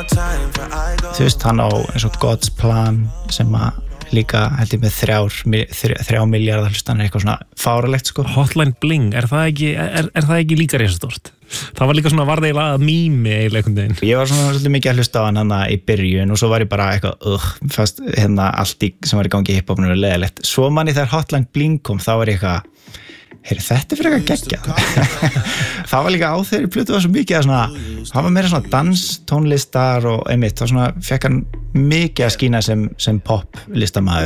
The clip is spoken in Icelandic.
þú veist, hann á eins og God's Plan sem að líka held ég með 3 milljarðar hlustanir, eitthvað svona fáralegt sko. Hotline Bling, er það ekki líka risastórt? Það var líka svona varðeilega mými eiginlega einhvern veginn. Ég var svona svolítið mikið að hlusta á hann í byrjun og svo var ég bara eitthvað fast allt sem var í gangi í hiphopinu var leiðilegt. Svo manni þegar Hotline Bling kom þá var ég eitthvað, þetta fyrir eitthvað geggjað. Það var líka á þeirri plötu var svo mikið að svona, það var meira svona dans, tónlistar og einmitt, þá svona fekk hann mikið að skína sem pop listamaður.